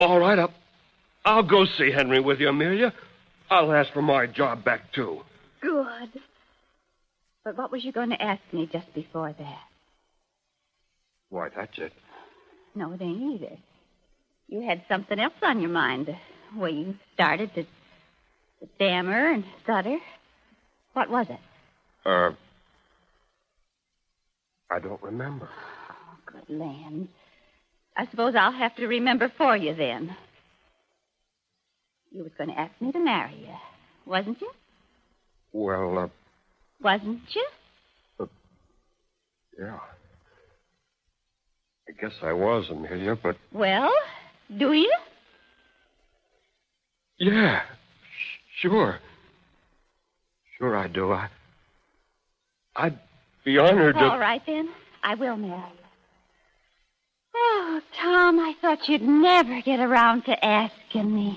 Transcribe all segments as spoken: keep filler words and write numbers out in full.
All right, I'll, I'll go see Henry with you, Amelia. I'll ask for my job back, too. Good. But what was you going to ask me just before that? Why, that's it. No, it ain't either. You had something else on your mind. The way you started to, to stammer and stutter. What was it? Uh, I don't remember. Oh, good land. I suppose I'll have to remember for you then. You was going to ask me to marry you, wasn't you? Well, uh... Wasn't you? Uh, yeah. I guess I was, Amelia, but... Well, do you? Yeah, sh- sure. Sure I do. I... I'd be honored to... All right, then. I will marry you. Oh, Tom, I thought you'd never get around to asking me.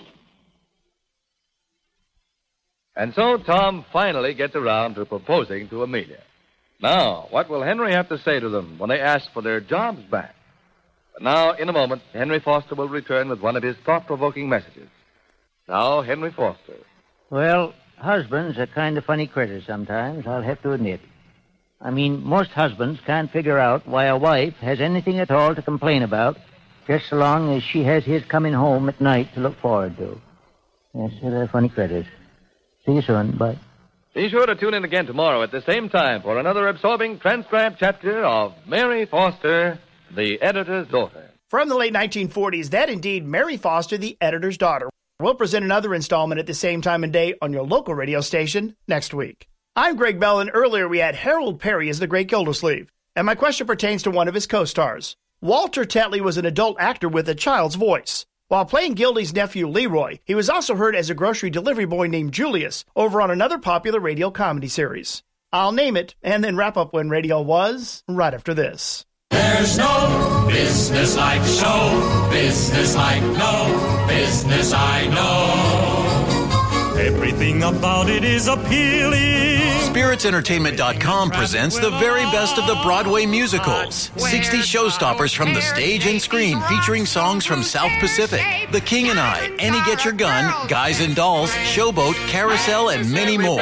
And so Tom finally gets around to proposing to Amelia. Now, what will Henry have to say to them when they ask for their jobs back? But now, in a moment, Henry Foster will return with one of his thought-provoking messages. Now, Henry Foster. Well, husbands are kind of funny critters sometimes, I'll have to admit. I mean, most husbands can't figure out why a wife has anything at all to complain about, just so long as she has his coming home at night to look forward to. Yes, they're funny critters. See you soon. Bye. Be sure to tune in again tomorrow at the same time for another absorbing transcribed chapter of Mary Foster, the Editor's Daughter. From the late nineteen forties, that indeed Mary Foster, the Editor's Daughter. We'll present another installment at the same time and day on your local radio station next week. I'm Greg Bell, and earlier we had Harold Perry as the Great Gildersleeve, and my question pertains to one of his co-stars. Walter Tetley was an adult actor with a child's voice. While playing Gildy's nephew Leroy, he was also heard as a grocery delivery boy named Julius over on another popular radio comedy series. I'll name it, and then wrap up when radio was, right after this. There's no business like show business like no business I know. Everything about it is appealing. Spirits Entertainment dot com presents the very best of the Broadway musicals. sixty showstoppers from the stage and screen featuring songs from South Pacific, The King and I, Annie Get Your Gun, Guys and Dolls, Showboat, Carousel, and many more.